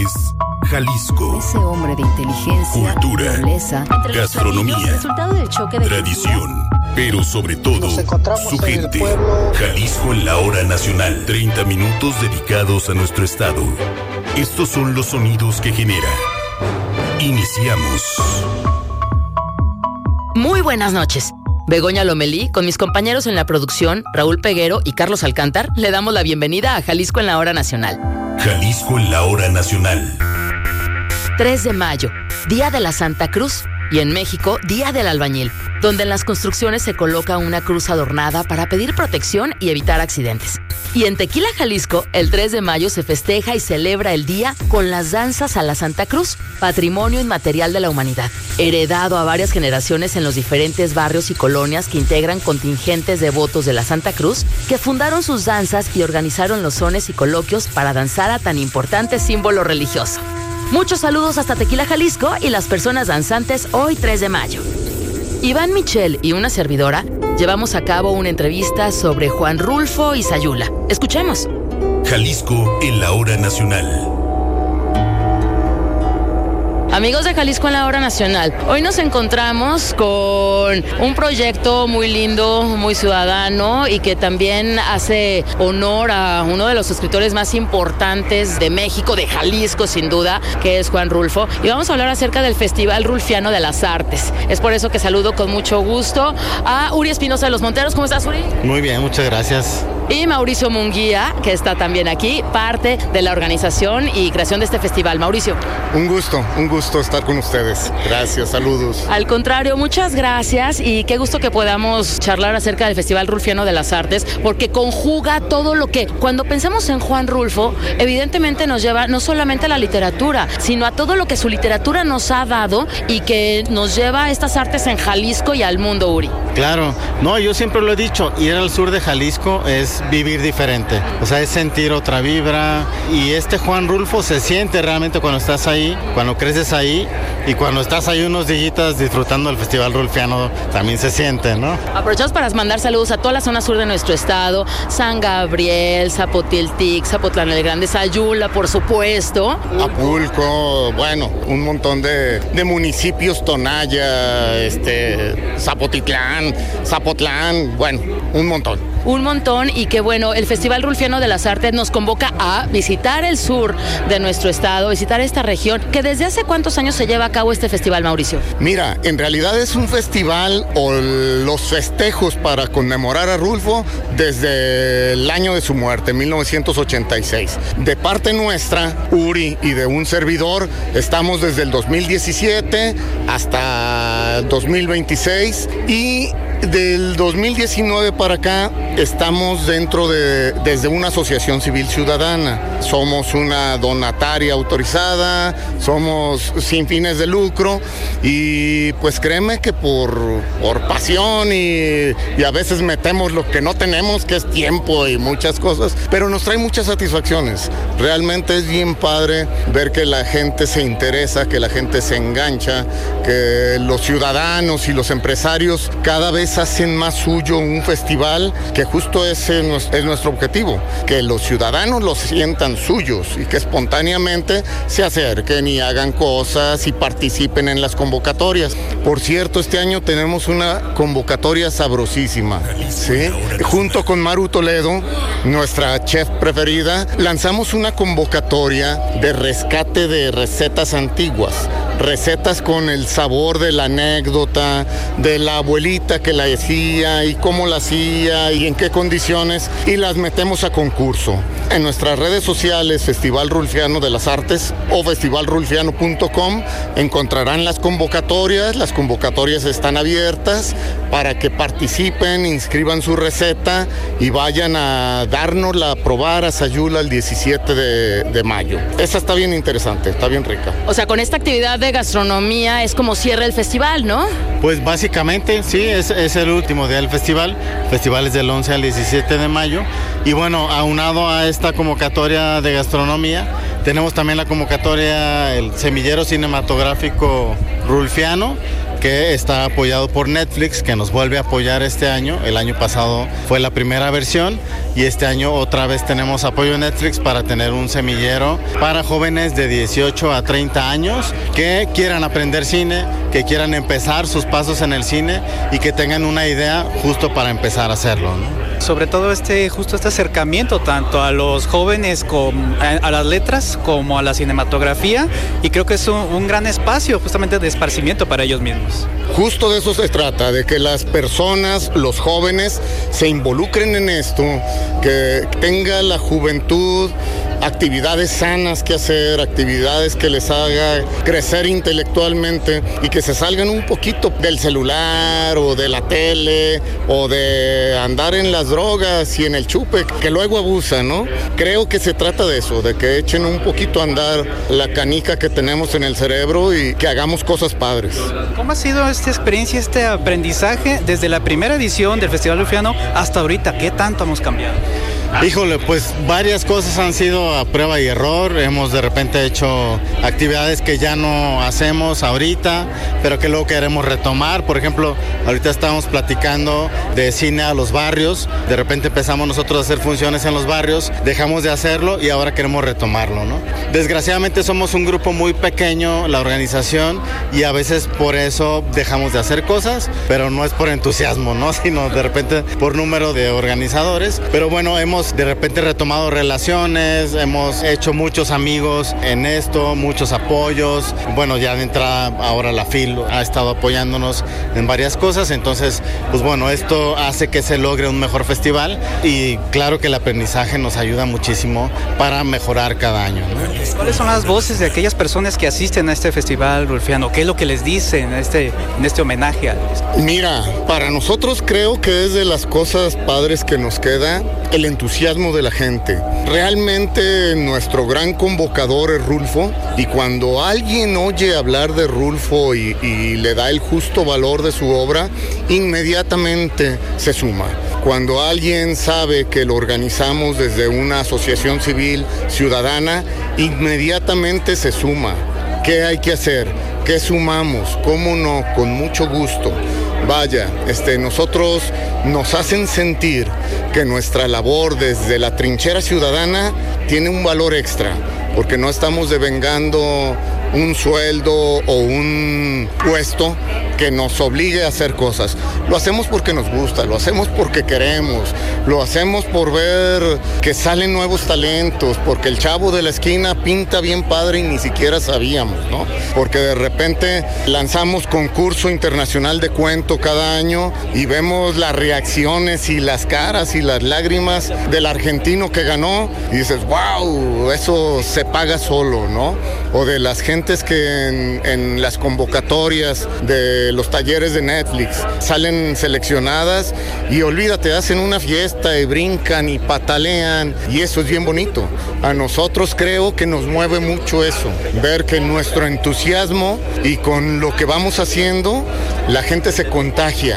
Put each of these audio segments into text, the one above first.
es Jalisco. Ese hombre de inteligencia, cultura, nobleza, gastronomía, resultado del choque de tradición, pero sobre todo, su gente. Jalisco en la hora nacional. 30 minutos dedicados a nuestro estado. Estos son los sonidos que genera. Iniciamos. Muy buenas noches. Begoña Lomelí, con mis compañeros en la producción, Raúl Peguero y Carlos Alcántar, le damos la bienvenida a Jalisco en la hora nacional. Jalisco en la hora nacional. 3 de mayo, Día de la Santa Cruz, y en México, Día del Albañil, donde en las construcciones se coloca una cruz adornada para pedir protección y evitar accidentes. Y en Tequila, Jalisco, el 3 de mayo se festeja y celebra el día con las danzas a la Santa Cruz, patrimonio inmaterial de la humanidad, heredado a varias generaciones en los diferentes barrios y colonias que integran contingentes devotos de la Santa Cruz, que fundaron sus danzas y organizaron los sones y coloquios para danzar a tan importante símbolo religioso. Muchos saludos hasta Tequila, Jalisco, y las personas danzantes hoy 3 de mayo. Iván Michel y una servidora llevamos a cabo una entrevista sobre Juan Rulfo y Sayula. Escuchemos. Jalisco en la hora nacional. Amigos de Jalisco en la hora nacional, hoy nos encontramos con un proyecto muy lindo, muy ciudadano y que también hace honor a uno de los escritores más importantes de México, de Jalisco sin duda, que es Juan Rulfo. Y vamos a hablar acerca del Festival Rulfiano de las Artes. Es por eso que saludo con mucho gusto a Uri Espinosa de los Monteros. ¿Cómo estás, Uri? Muy bien, muchas gracias. Y Mauricio Munguía, que está también aquí, parte de la organización y creación de este festival. Mauricio. Un gusto estar con ustedes. Gracias, saludos. Al contrario, muchas gracias y qué gusto que podamos charlar acerca del Festival Rulfiano de las Artes, porque conjuga todo lo que, cuando pensamos en Juan Rulfo, evidentemente nos lleva no solamente a la literatura, sino a todo lo que su literatura nos ha dado y que nos lleva a estas artes en Jalisco y al mundo, Uri. Claro, no, yo siempre lo he dicho, ir al sur de Jalisco es vivir diferente, o sea, es sentir otra vibra, y este Juan Rulfo se siente realmente cuando estás ahí, cuando creces ahí, y cuando estás ahí unos días disfrutando del Festival Rulfiano también se siente, ¿no? Aprovechamos para mandar saludos a toda la zona sur de nuestro estado, San Gabriel, Zapotiltic, Zapotlán el Grande, Sayula, por supuesto. Apulco, bueno, un montón de municipios, Tonaya, Zapotlán, bueno, un montón. Un montón, y que bueno, el Festival Rulfiano de las Artes nos convoca a visitar el sur de nuestro estado, visitar esta región, que desde hace cuántos años se lleva a cabo este festival, Mauricio. Mira, en realidad es un festival o los festejos para conmemorar a Rulfo desde el año de su muerte, 1986. De parte nuestra, Uri, y de un servidor, estamos desde el 2017 hasta 2026, y del 2019 para acá estamos desde una asociación civil ciudadana. Somos una donataria autorizada, somos sin fines de lucro, y pues créeme que por pasión y a veces metemos lo que no tenemos, que es tiempo y muchas cosas, pero nos trae muchas satisfacciones. Realmente es bien padre ver que la gente se interesa, que la gente se engancha, que los ciudadanos y los empresarios cada vez hacen más suyo un festival, que justo ese es nuestro objetivo, que los ciudadanos los sientan suyos y que espontáneamente se acerquen y hagan cosas y participen en las convocatorias. Por cierto, este año tenemos una convocatoria sabrosísima, ¿sí? Junto con Maru Toledo, nuestra chef preferida, lanzamos una convocatoria de rescate de recetas antiguas, recetas con el sabor de la anécdota, de la abuelita que la hacía y cómo la hacía y en qué condiciones, y las metemos a concurso. En nuestras redes sociales, Festival Rulfiano de las Artes o festivalrulfiano.com, encontrarán las convocatorias están abiertas para que participen, inscriban su receta y vayan a dárnosla a probar a Sayula el 17 de mayo. Esa está bien interesante, está bien rica. O sea, con esta actividad de gastronomía es como cierra el festival, ¿no? Pues básicamente, sí, es el último día del festival. El festival es del 11 al 17 de mayo. Y bueno, aunado a esta convocatoria de gastronomía, tenemos también la convocatoria, el semillero cinematográfico Rulfiano, que está apoyado por Netflix, que nos vuelve a apoyar este año. El año pasado fue la primera versión y este año otra vez tenemos apoyo de Netflix para tener un semillero para jóvenes de 18 a 30 años que quieran aprender cine, que quieran empezar sus pasos en el cine y que tengan una idea justo para empezar a hacerlo, ¿no? Sobre todo justo este acercamiento tanto a los jóvenes a las letras como a la cinematografía, y creo que es un gran espacio justamente de esparcimiento para ellos mismos. Justo de eso se trata, de que las personas, los jóvenes, se involucren en esto, que tenga la juventud actividades sanas que hacer, actividades que les haga crecer intelectualmente y que se salgan un poquito del celular o de la tele o de andar en las drogas y en el chupe, que luego abusan, ¿no? Creo que se trata de eso, de que echen un poquito a andar la canica que tenemos en el cerebro y que hagamos cosas padres. ¿Cómo ha sido esta experiencia, este aprendizaje desde la primera edición del Festival Rulfiano hasta ahorita? ¿Qué tanto hemos cambiado? Híjole, pues varias cosas han sido a prueba y error. Hemos de repente hecho actividades que ya no hacemos ahorita, pero que luego queremos retomar. Por ejemplo, ahorita estamos platicando de cine a los barrios. De repente empezamos nosotros a hacer funciones en los barrios, dejamos de hacerlo y ahora queremos retomarlo, ¿no? Desgraciadamente somos un grupo muy pequeño, la organización, y a veces por eso dejamos de hacer cosas, pero no es por entusiasmo, ¿no? Sino de repente por número de organizadores. Pero bueno, hemos de repente retomado relaciones, hemos hecho muchos amigos en esto, muchos apoyos. Bueno, ya de entrada ahora la FIL ha estado apoyándonos en varias cosas, entonces pues bueno, esto hace que se logre un mejor festival y claro que el aprendizaje nos ayuda muchísimo para mejorar cada año, ¿no? ¿Cuáles son las voces de aquellas personas que asisten a este Festival Rulfiano? ¿Qué es lo que les dicen en este homenaje a Luis? Mira, para nosotros creo que es de las cosas padres que nos queda el entusiasmo de la gente. Realmente nuestro gran convocador es Rulfo, y cuando alguien oye hablar de Rulfo y le da el justo valor de su obra, inmediatamente se suma. Cuando alguien sabe que lo organizamos desde una asociación civil ciudadana, inmediatamente se suma. ¿Qué hay que hacer? ¿Qué sumamos? ¿Cómo no? Con mucho gusto. Vaya, nosotros nos hacen sentir que nuestra labor desde la trinchera ciudadana tiene un valor extra, porque no estamos devengando un sueldo o un puesto que nos obligue a hacer cosas. Lo hacemos porque nos gusta, lo hacemos porque queremos, lo hacemos por ver que salen nuevos talentos, porque el chavo de la esquina pinta bien padre y ni siquiera sabíamos, ¿no? Porque de repente lanzamos concurso internacional de cuento cada año y vemos las reacciones y las caras y las lágrimas del argentino que ganó y dices, wow, eso se paga solo, ¿no? O de las gentes que en las convocatorias de los talleres de Netflix salen seleccionadas y olvídate, hacen una fiesta y brincan y patalean y eso es bien bonito. A nosotros creo que nos mueve mucho eso, ver que nuestro entusiasmo y con lo que vamos haciendo la gente se contagia.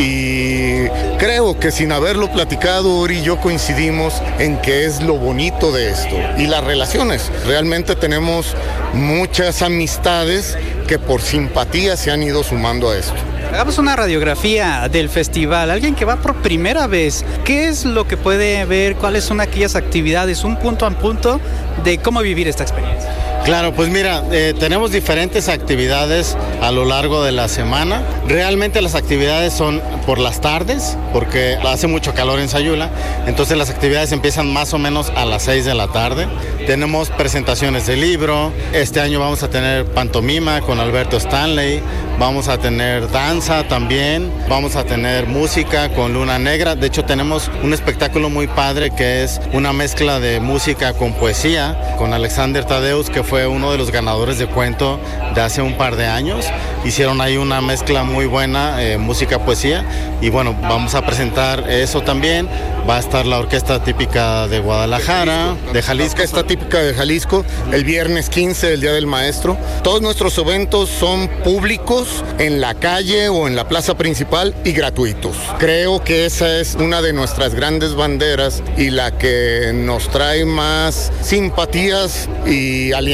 Y creo que sin haberlo platicado, Uri y yo coincidimos en que es lo bonito de esto. Y las relaciones, realmente tenemos muchas amistades que por simpatía se han ido sumando a esto. Hagamos una radiografía del festival. Alguien que va por primera vez, ¿qué es lo que puede ver? ¿Cuáles son aquellas actividades? Un punto a punto de cómo vivir esta experiencia. Claro, pues mira, tenemos diferentes actividades a lo largo de la semana. Realmente las actividades son por las tardes, porque hace mucho calor en Sayula, entonces las actividades empiezan más o menos a las 6 de la tarde. Tenemos presentaciones de libro, este año vamos a tener pantomima con Alberto Stanley, vamos a tener danza también, vamos a tener música con Luna Negra. De hecho tenemos un espectáculo muy padre que es una mezcla de música con poesía, con Alexander Tadeus, que fue uno de los ganadores de cuento de hace un par de años. Hicieron ahí una mezcla muy buena, música-poesía, y bueno, vamos a presentar eso también. Va a estar la orquesta típica de Guadalajara, de Jalisco. La orquesta típica de Jalisco, el viernes 15, el Día del Maestro. Todos nuestros eventos son públicos, en la calle o en la plaza principal, y gratuitos. Creo que esa es una de nuestras grandes banderas y la que nos trae más simpatías y alianzas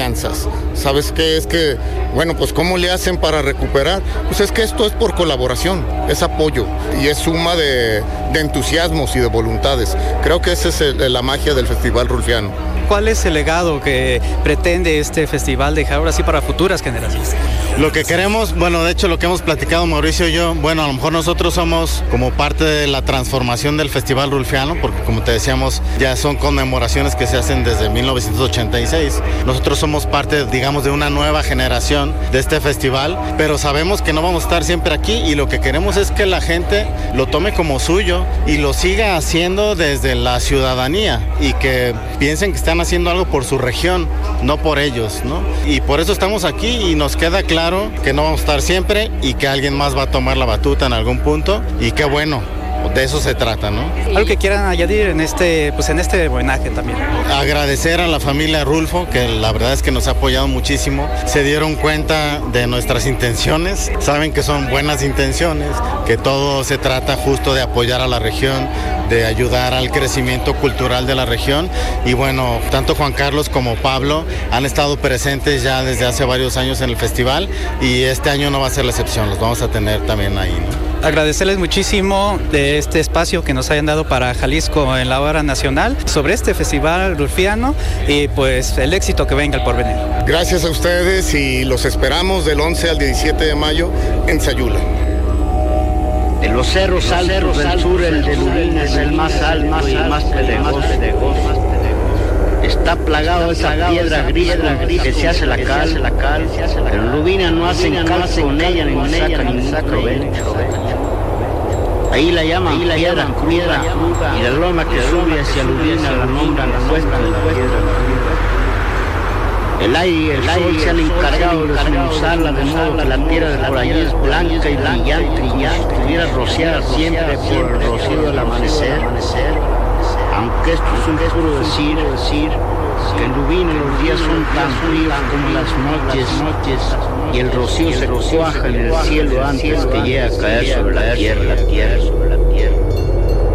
alianzas. ¿Sabes qué? Es que, bueno, pues ¿cómo le hacen para recuperar? Pues es que esto es por colaboración, es apoyo y es suma de entusiasmos y de voluntades. Creo que esa es la magia del Festival Rulfiano. ¿Cuál es el legado que pretende este festival dejar ahora sí para futuras generaciones? Lo que queremos, bueno, de hecho lo que hemos platicado Mauricio y yo, bueno, a lo mejor nosotros somos como parte de la transformación del Festival Rulfiano, porque como te decíamos, ya son conmemoraciones que se hacen desde 1986. Nosotros somos parte, digamos, de una nueva generación de este festival, pero sabemos que no vamos a estar siempre aquí y lo que queremos es que la gente lo tome como suyo y lo siga haciendo desde la ciudadanía y que piensen que están haciendo algo por su región, no por ellos, ¿no? Y por eso estamos aquí y nos queda claro que no vamos a estar siempre y que alguien más va a tomar la batuta en algún punto y qué bueno, de eso se trata, ¿no? Algo que quieran añadir en este homenaje también. Agradecer a la familia Rulfo, que la verdad es que nos ha apoyado muchísimo. Se dieron cuenta de nuestras intenciones, saben que son buenas intenciones, que todo se trata justo de apoyar a la región, de ayudar al crecimiento cultural de la región. Y bueno, tanto Juan Carlos como Pablo han estado presentes ya desde hace varios años en el festival y este año no va a ser la excepción, los vamos a tener también ahí, ¿no? Agradecerles muchísimo de este espacio que nos hayan dado para Jalisco en la hora nacional sobre este festival rulfiano y pues el éxito que venga el porvenir. Gracias a ustedes y los esperamos del 11 al 17 de mayo en Sayula. De los cerros altos del sur, el de Lubina es el más alto y el más peligroso. Está plagado de esa piedra gris que se hace la cal, pero Lubina no hacen caso con ella ni saca ningún provecho. Ahí la llaman piedra cruda y la loma que sube hacia Lubina la nombran la cuesta de la piedra. El aire y el sol se han encargado de esmuzarla de modo que la tierra de por allí es blanca y brillante y estuviera rociada siempre por el rocío del amanecer. Aunque esto es un puro decir que en Lubina los días son tan fríos como las noches y el rocío se cuaja en el cielo antes que llegue a caer sobre la tierra.